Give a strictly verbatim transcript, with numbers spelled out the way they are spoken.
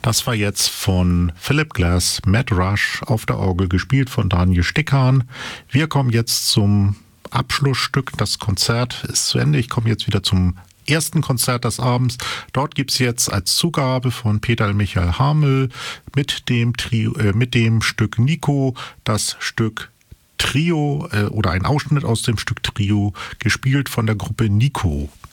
Das war jetzt von Philip Glass, Mad Rush auf der Orgel, gespielt von Daniel Stickhahn. Wir kommen jetzt zum Abschlussstück. Das Konzert ist zu Ende. Ich komme jetzt wieder zum ersten Konzert des Abends. Dort gibt es jetzt als Zugabe von Peter Michael Hamel mit dem, Trio, äh, mit dem Stück Nico das Stück Trio äh, oder ein Ausschnitt aus dem Stück Trio, gespielt von der Gruppe Nico.